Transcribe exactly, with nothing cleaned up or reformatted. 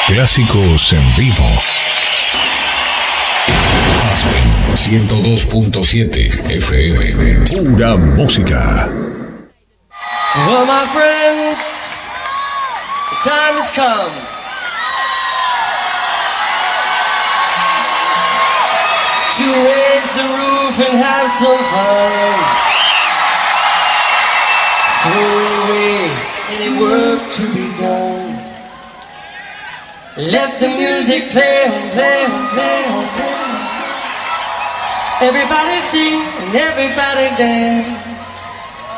Clásicos en vivo. Aspen ciento dos punto siete F M. Pura música. Well, my friends, the time has come to raise the roof and have some fun. Throw away any work to be done. Let the music play on, play on, play on, play on. Everybody sing and everybody dance.